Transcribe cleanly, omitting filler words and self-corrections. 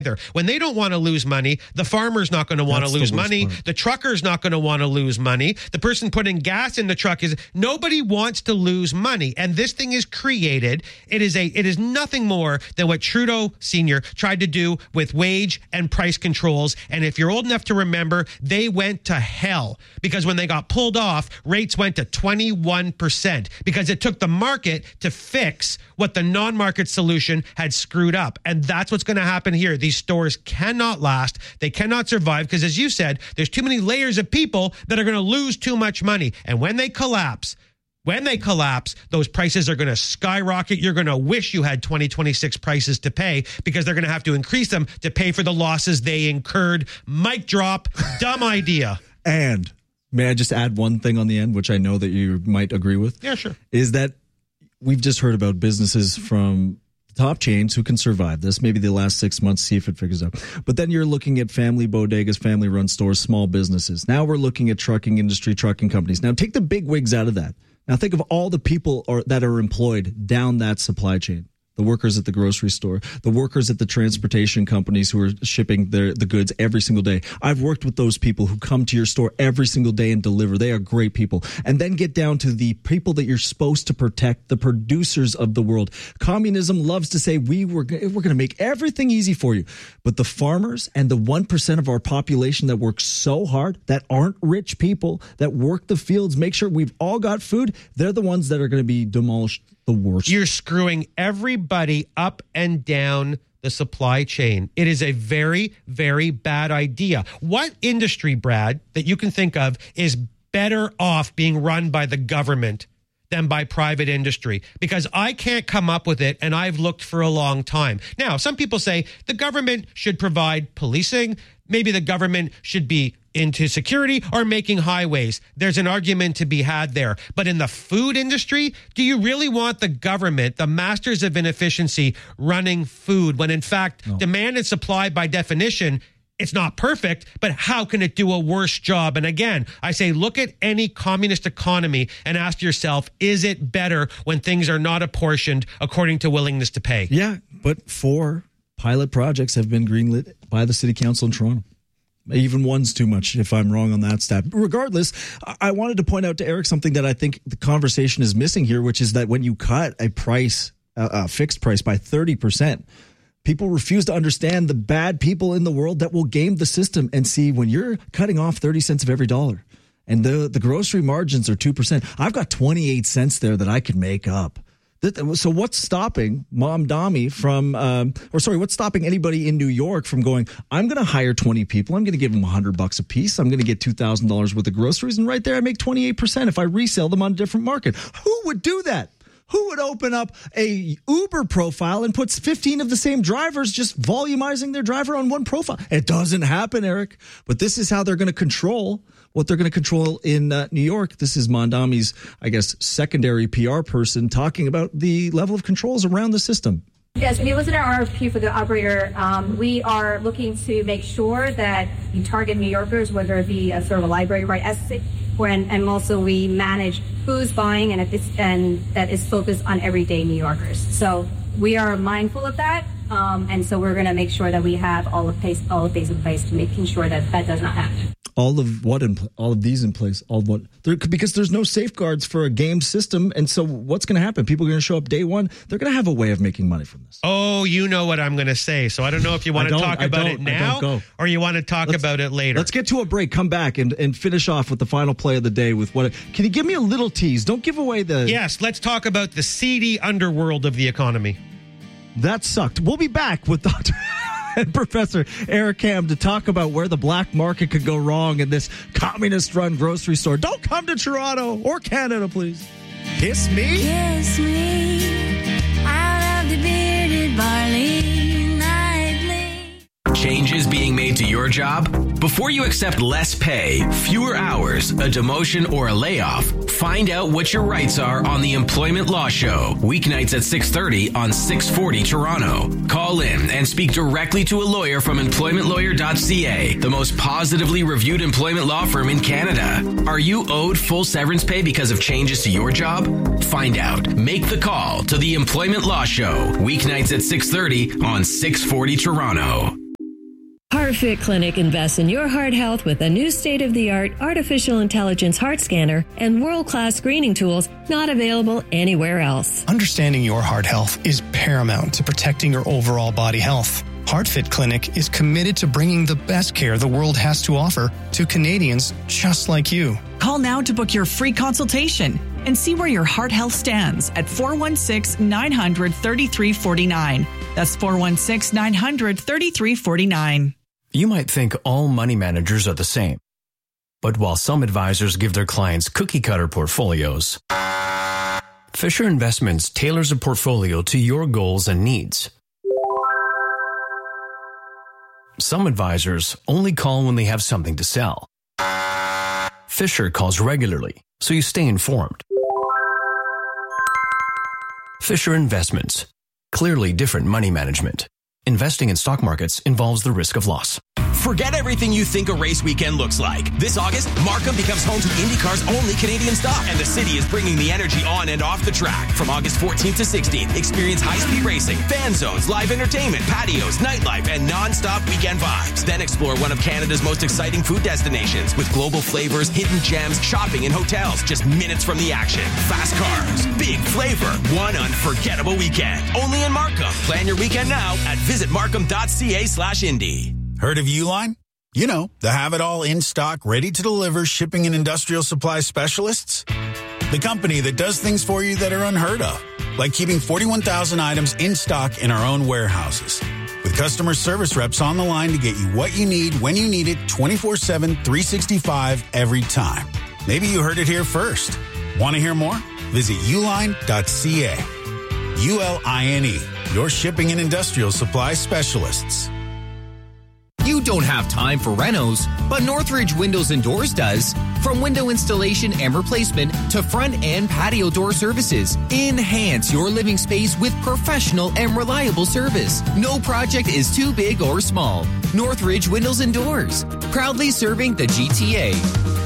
either. When they don't want to lose money, the farmer's not going to want to lose money. The trucker's not going to want to lose money. The person putting gas in the truck nobody wants to lose money. And this thing is created. It is nothing more than what Trudeau Sr. tried to do with wage and price controls. And if you're old enough to remember, they went to hell because when they got pulled off, rates went to 21% because it took the market to fix what the non-market solution had screwed up. And that's what's going to happen here. These stores cannot last. They cannot survive because, as you said, there's too many layers of people that are going to lose too much money. And when they collapse, those prices are going to skyrocket. You're going to wish you had 2026 prices to pay because they're going to have to increase them to pay for the losses they incurred. Mic drop. Dumb idea. And may I just add one thing on the end, which I know that you might agree with? Yeah, sure. Is that we've just heard about businesses from top chains who can survive this, maybe the last 6 months, see if it figures out. But then you're looking at family bodegas, family-run stores, small businesses. Now we're looking at trucking industry, trucking companies. Now take the big wigs out of that. Now think of all the people that are employed down that supply chain. The workers at the grocery store, the workers at the transportation companies who are shipping the goods every single day. I've worked with those people who come to your store every single day and deliver. They are great people. And then get down to the people that you're supposed to protect, the producers of the world. Communism loves to say we're going to make everything easy for you. But the farmers and the 1% of our population that works so hard, that aren't rich people, that work the fields, make sure we've all got food, they're the ones that are going to be demolished the worst. You're screwing everybody up and down the supply chain. It is a very, very bad idea. What industry, Brad, that you can think of is better off being run by the government than by private industry? Because I can't come up with it, and I've looked for a long time. Now, some people say the government should provide policing. Maybe the government should be into security or making highways. There's an argument to be had there. But in the food industry, do you really want the government, the masters of inefficiency, running food when in fact demand and supply by definition, it's not perfect, but how can it do a worse job? And again, I say look at any communist economy and ask yourself, is it better when things are not apportioned according to willingness to pay? Yeah, but 4 pilot projects have been greenlit by the City Council in Toronto. Even one's too much, if I'm wrong on that stat. Regardless, I wanted to point out to Eric something that I think the conversation is missing here, which is that when you cut a price, a fixed price by 30%, people refuse to understand the bad people in the world that will game the system and see when you're cutting off 30 cents of every dollar and the grocery margins are 2%. I've got 28 cents there that I could make up. So what's stopping Mamdani from, what's stopping anybody in New York from going, I'm going to hire 20 people. I'm going to give them $100 a piece. I'm going to get $2,000 worth of groceries. And right there, I make 28% if I resell them on a different market. Who would do that? Who would open up a Uber profile and puts 15 of the same drivers just volumizing their driver on one profile? It doesn't happen, Eric. But this is how they're going to control what they're going to control in New York. This is Mamdani's, I guess, secondary PR person talking about the level of controls around the system. Yes, when you listen to our RFP for the operator, we are looking to make sure that you target New Yorkers, whether it be a sort of a library, right? And also we manage who's buying and that is focused on everyday New Yorkers. So we are mindful of that. And so we're going to make sure that we have all of these in place to making sure that that does not happen. All of these in place. Because there's no safeguards for a game system. And so what's going to happen? People are going to show up day one. They're going to have a way of making money from this. Oh, you know what I'm going to say. So I don't know if you want to talk about it now or you want to talk about it later. Let's get to a break. Come back and finish off with the final play of the day with what. Can you give me a little tease? Don't give away the. Yes, let's talk about the seedy underworld of the economy. That sucked. We'll be back with Dr. and Professor Eric Kam to talk about where the black market could go wrong in this communist-run grocery store. Don't come to Toronto or Canada, please. Kiss me. Kiss me. I love the bearded barley nightly. Changes being made to your job? Before you accept less pay, fewer hours, a demotion, or a layoff, find out what your rights are on the Employment Law Show, weeknights at 6:30 on 640 Toronto. Call in and speak directly to a lawyer from employmentlawyer.ca, the most positively reviewed employment law firm in Canada. Are you owed full severance pay because of changes to your job? Find out. Make the call to the Employment Law Show, weeknights at 6:30 on 640 Toronto. HeartFit Clinic invests in your heart health with a new state-of-the-art artificial intelligence heart scanner and world-class screening tools not available anywhere else. Understanding your heart health is paramount to protecting your overall body health. HeartFit Clinic is committed to bringing the best care the world has to offer to Canadians just like you. Call now to book your free consultation and see where your heart health stands at 416-900-3349. That's 416-900-3349. You might think all money managers are the same. But while some advisors give their clients cookie-cutter portfolios, Fisher Investments tailors a portfolio to your goals and needs. Some advisors only call when they have something to sell. Fisher calls regularly, so you stay informed. Fisher Investments. Clearly different money management. Investing in stock markets involves the risk of loss. Forget everything you think a race weekend looks like. This August, Markham becomes home to IndyCar's only Canadian stop, and the city is bringing the energy on and off the track. From August 14th to 16th, experience high-speed racing, fan zones, live entertainment, patios, nightlife, and non-stop weekend vibes. Then explore one of Canada's most exciting food destinations with global flavors, hidden gems, shopping, and hotels just minutes from the action. Fast cars, big flavor, one unforgettable weekend. Only in Markham. Plan your weekend now at visitmarkham.ca/Indy. Heard of Uline? You know, the have-it-all in-stock, ready-to-deliver shipping and industrial supply specialists. The company that does things for you that are unheard of, like keeping 41,000 items in stock in our own warehouses. With customer service reps on the line to get you what you need when you need it 24/7, 365 every time. Maybe you heard it here first. Want to hear more? Visit uline.ca. ULINE, your shipping and industrial supply specialists. You don't have time for renos, but Northridge Windows and Doors does. From window installation and replacement to front and patio door services, enhance your living space with professional and reliable service. No project is too big or small. Northridge Windows and Doors, proudly serving the GTA.